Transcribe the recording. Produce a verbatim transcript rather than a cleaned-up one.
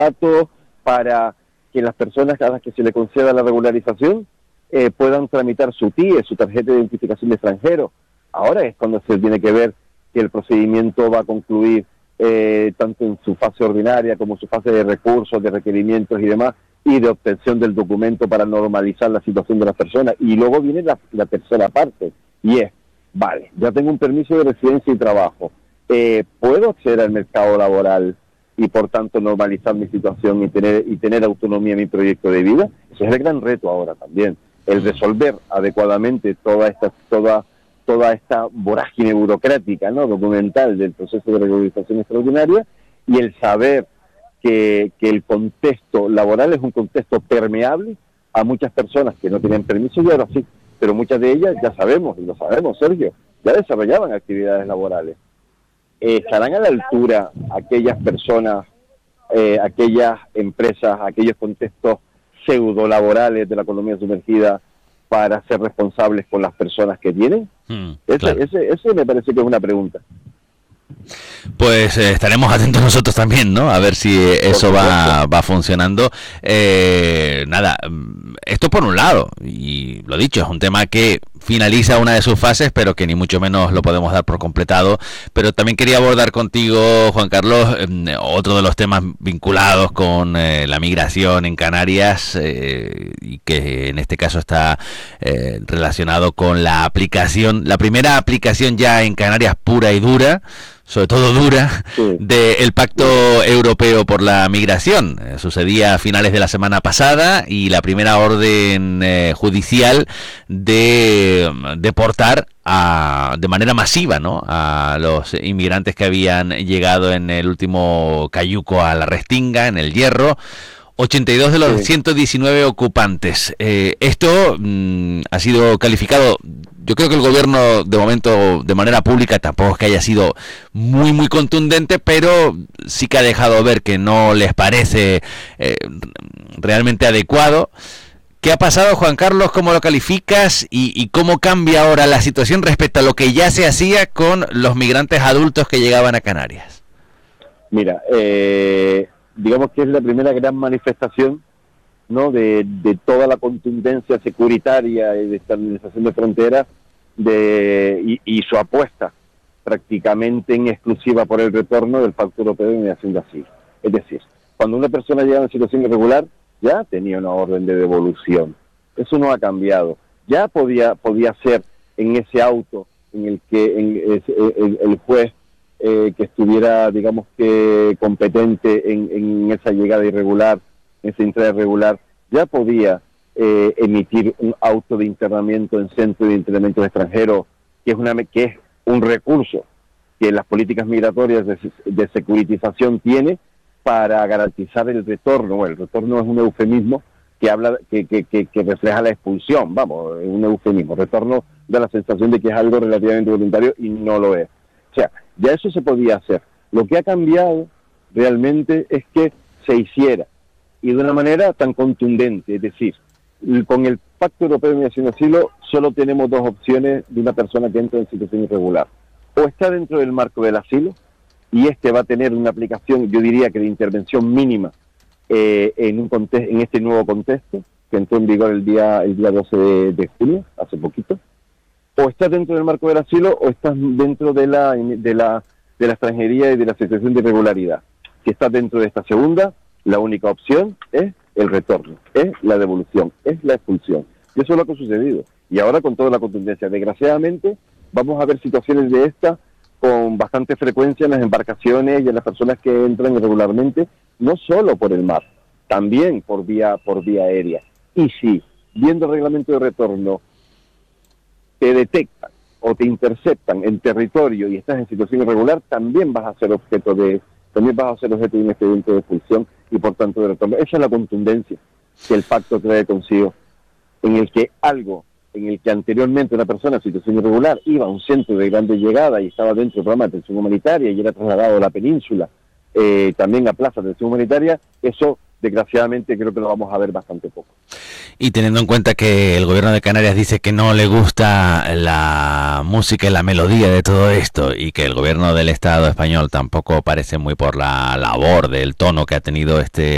datos para que las personas a las que se le conceda la regularización eh, puedan tramitar su T I E, su tarjeta de identificación de extranjero. Ahora es cuando se tiene que ver que el procedimiento va a concluir eh, tanto en su fase ordinaria como en su fase de recursos, de requerimientos y demás, y de obtención del documento para normalizar la situación de las personas. Y luego viene la, la tercera parte, y es, vale, ya tengo un permiso de residencia y trabajo, eh, ¿puedo acceder al mercado laboral y por tanto normalizar mi situación y tener y tener autonomía en mi proyecto de vida? Ese es el gran reto ahora también, el resolver adecuadamente toda esta toda toda esta vorágine burocrática, ¿no?, documental del proceso de regularización extraordinaria, y el saber que, que el contexto laboral es un contexto permeable a muchas personas que no tienen permiso, y ahora sí, pero muchas de ellas, ya sabemos, y lo sabemos, Sergio, ya desarrollaban actividades laborales. Eh, ¿Estarán a la altura aquellas personas, eh, aquellas empresas, aquellos contextos pseudo-laborales de la economía sumergida para ser responsables con las personas que tienen? Mm, ese, claro. ese, ese me parece que es una pregunta. Pues eh, estaremos atentos nosotros también, ¿no? A ver si eso va, va funcionando. Eh, nada, esto por un lado, y lo dicho, es un tema que finaliza una de sus fases, pero que ni mucho menos lo podemos dar por completado. Pero también quería abordar contigo, Juan Carlos, eh, otro de los temas vinculados con eh, la migración en Canarias, eh, y que en este caso está eh, relacionado con la aplicación, la primera aplicación ya en Canarias pura y dura, sobre todo dura, sí, del Pacto Europeo por la Migración. Eh, sucedía a finales de la semana pasada, y la primera orden eh, judicial de deportar a, de manera masiva, ¿no?, a los inmigrantes que habían llegado en el último cayuco a la Restinga, en el Hierro. ochenta y dos de los sí. ciento diecinueve ocupantes. Eh, esto mmm, ha sido calificado, yo creo que el gobierno de momento de manera pública tampoco es que haya sido muy muy contundente, pero sí que ha dejado ver que no les parece eh, realmente adecuado. ¿Qué ha pasado, Juan Carlos? ¿Cómo lo calificas? Y, y cómo cambia ahora la situación respecto a lo que ya se hacía con los migrantes adultos que llegaban a Canarias? Mira, eh... digamos que es la primera gran manifestación, ¿no?, de, de toda la contundencia securitaria y de estabilización de fronteras de, y, y su apuesta prácticamente en exclusiva por el retorno del Pacto Europeo de Migración de Asilo. Es decir, cuando una persona llega en situación irregular, ya tenía una orden de devolución. Eso no ha cambiado. Ya podía podía ser en ese auto en el que en, el, el, el juez Eh, que estuviera, digamos que competente en, en esa llegada irregular, en esa entrada irregular, ya podía eh, emitir un auto de internamiento en centro de internamiento extranjero, que es una que es un recurso que las políticas migratorias de, de securitización tiene para garantizar el retorno. Bueno, el retorno es un eufemismo que habla que, que, que, que refleja la expulsión, vamos, es un eufemismo. Retorno da la sensación de que es algo relativamente voluntario y no lo es. O sea, ya eso se podía hacer. Lo que ha cambiado realmente es que se hiciera, y de una manera tan contundente. Es decir, con el Pacto Europeo de Migración y Asilo solo tenemos dos opciones de una persona que entra en situación irregular. O está dentro del marco del asilo, y este va a tener una aplicación, yo diría que de intervención mínima, eh, en un conte- en este nuevo contexto, que entró en vigor el día el día doce de, de junio, hace poquito. O estás dentro del marco del asilo, o estás dentro de la de la de la extranjería y de la situación de irregularidad. Si estás dentro de esta segunda, la única opción es el retorno, es la devolución, es la expulsión. Y eso es lo que ha sucedido. Y ahora con toda la contundencia. Desgraciadamente, vamos a ver situaciones de esta con bastante frecuencia en las embarcaciones y en las personas que entran irregularmente, no solo por el mar, también por vía por vía aérea. Y si, viendo el reglamento de retorno, te detectan o te interceptan en territorio y estás en situación irregular, también vas a ser objeto de también vas a ser objeto de un expediente de expulsión y por tanto de retorno. Esa es la contundencia que el pacto trae consigo, en el que algo, en el que anteriormente una persona en situación irregular iba a un centro de grande llegada y estaba dentro del programa de atención humanitaria y era trasladado a la península, eh, también a plaza de atención humanitaria, eso desgraciadamente creo que lo vamos a ver bastante poco. Y teniendo en cuenta que el gobierno de Canarias dice que no le gusta la música y la melodía de todo esto, y que el gobierno del Estado español tampoco parece muy por la labor del tono que ha tenido este